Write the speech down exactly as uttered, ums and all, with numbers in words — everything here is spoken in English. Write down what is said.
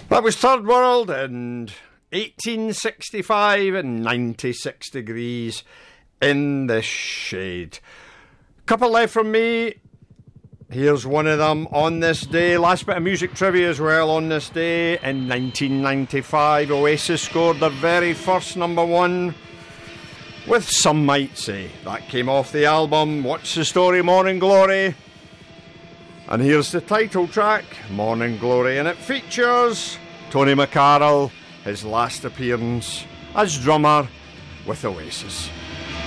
That was Third World in eighteen sixty-five and ninety-six degrees in the shade. Couple left from me. Here's one of them on this day. Last bit of music trivia as well. On this day in nineteen ninety-five, Oasis scored their very first number one with Some Might Say. That came off the album What's the Story, Morning Glory. And here's the title track, Morning Glory, and it features Tony McCarroll, his last appearance as drummer with Oasis.